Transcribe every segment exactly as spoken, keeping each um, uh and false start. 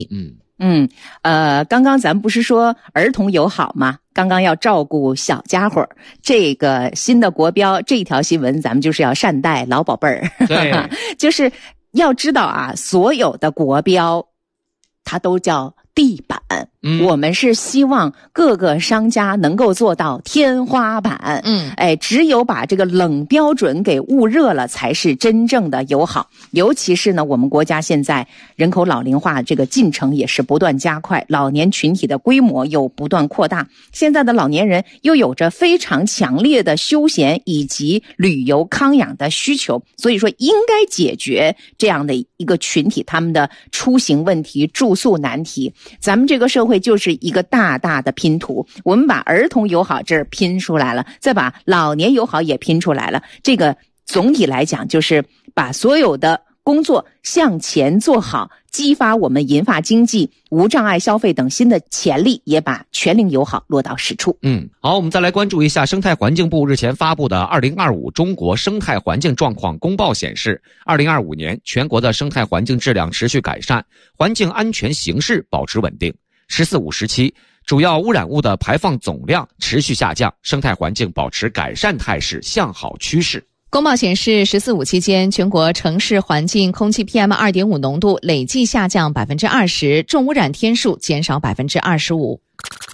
嗯嗯，呃，刚刚咱不是说儿童友好吗？刚刚要照顾小家伙，这个新的国标这条新闻，咱们就是要善待老宝贝儿。 对， 就是要知道啊，所有的国标，它都叫地板。嗯，我们是希望各个商家能够做到天花板。嗯，哎，只有把这个冷标准给焐热了，才是真正的友好。尤其是呢，我们国家现在人口老龄化这个进程也是不断加快，老年群体的规模又不断扩大。现在的老年人又有着非常强烈的休闲以及旅游康养的需求，所以说应该解决这样的一个群体他们的出行问题、住宿难题。咱们这个社会就是一个大大的拼图，我们把儿童友好这儿拼出来了，再把老年友好也拼出来了。这个总体来讲就是把所有的工作向前做好，激发我们银发经济、无障碍消费等新的潜力，也把全龄友好落到实处。 嗯，好，我们再来关注一下生态环境部日前发布的二零二五中国生态环境状况公报显示，二零二五年全国的生态环境质量持续改善，环境安全形势保持稳定。十四五时期，主要污染物的排放总量持续下降，生态环境保持改善态势，向好趋势。 公报显示，十四五期间，全国城市环境空气 P M 二点五 浓度累计下降百分之二十，重污染天数减少百分之二十五。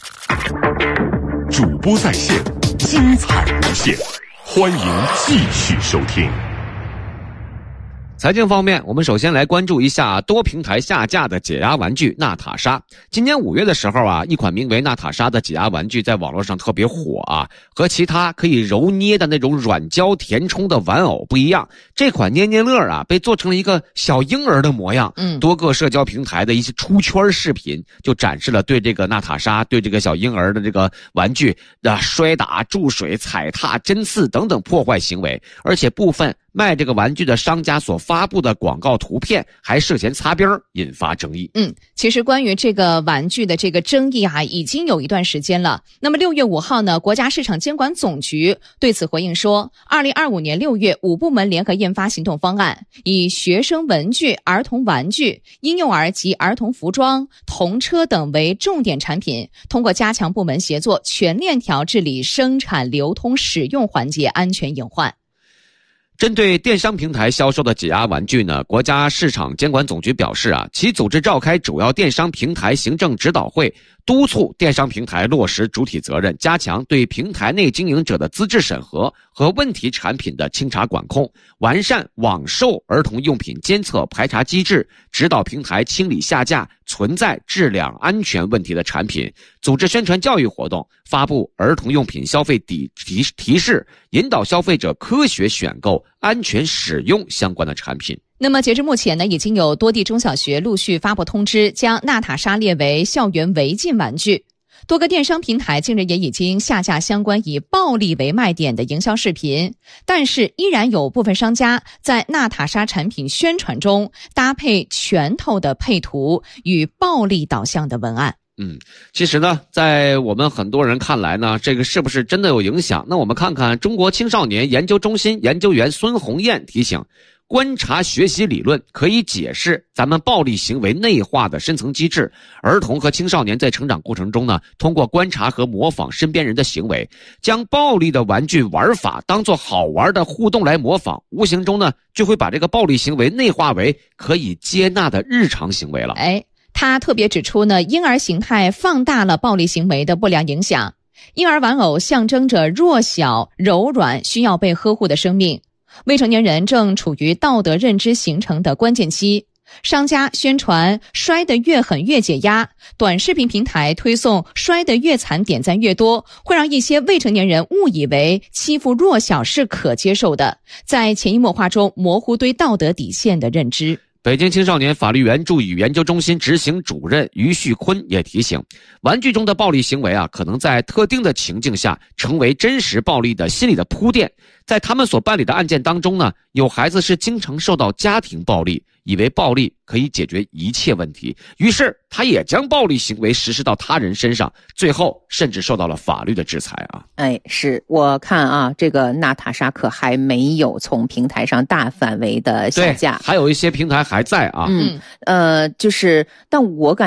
主播在线，精彩无限，欢迎继续收听。 财经方面，我们首先来关注一下多平台下架的解压玩具娜塔莎。今年五月的时候啊，一款名为娜塔莎的解压玩具在网络上特别火啊。和其他可以揉捏的那种软胶填充的玩偶不一样，这款捏捏乐啊被做成了一个小婴儿的模样。嗯，多个社交平台的一些出圈视频就展示了对这个娜塔莎、对这个小婴儿的这个玩具的摔打、注水、踩踏、针刺等等破坏行为，而且部分卖这个玩具的商家所发布的广告图片还涉嫌擦边，引发争议。 嗯，其实关于这个玩具的这个争议啊，已经有一段时间了。那么六月五号呢，国家市场监管总局对此回应说，二零二五年六月，五部门联合印发行动方案，以学生文具、儿童玩具、婴幼儿及儿童服装、童车等为重点产品，通过加强部门协作，全链条治理生产、流通、使用环节安全隐患。 针对电商平台销售的解压玩具呢，国家市场监管总局表示啊，其组织召开主要电商平台行政指导会，督促电商平台落实主体责任，加强对平台内经营者的资质审核和问题产品的清查管控，完善网售儿童用品监测排查机制，指导平台清理下架存在质量安全问题的产品，组织宣传教育活动，发布儿童用品消费提提提示，引导消费者科学选购、安全使用相关的产品。 那么截至目前呢，已经有多地中小学陆续发布通知，将娜塔莎列为校园违禁玩具。多个电商平台近日也已经下架相关以暴力为卖点的营销视频，但是依然有部分商家在娜塔莎产品宣传中搭配拳头的配图与暴力导向的文案。 嗯，其实呢，在我们很多人看来呢，这个是不是真的有影响？那我们看看中国青少年研究中心研究员孙红艳提醒，观察学习理论可以解释咱们暴力行为内化的深层机制。儿童和青少年在成长过程中呢，通过观察和模仿身边人的行为，将暴力的玩具玩法当作好玩的互动来模仿，无形中呢，就会把这个暴力行为内化为可以接纳的日常行为了。 哎，他特别指出呢，婴儿形态放大了暴力行为的不良影响。婴儿玩偶象征着弱小、柔软、需要被呵护的生命。未成年人正处于道德认知形成的关键期，商家宣传摔得越狠越解压，短视频平台推送摔得越惨点赞越多，会让一些未成年人误以为欺负弱小是可接受的，在潜移默化中模糊对道德底线的认知。 北京青少年法律援助与研究中心执行主任于旭坤也提醒，玩具中的暴力行为啊，可能在特定的情境下成为真实暴力的心理的铺垫。在他们所办理的案件当中呢，有孩子是经常受到家庭暴力， 以为暴力可以解决一切问题，于是他也将暴力行为实施到他人身上，最后甚至受到了法律的制裁啊！ 哎，是我看啊，这个娜塔莎可还没有从平台上大范围的下架， 还有一些平台还在啊。 嗯，呃，就是，但我感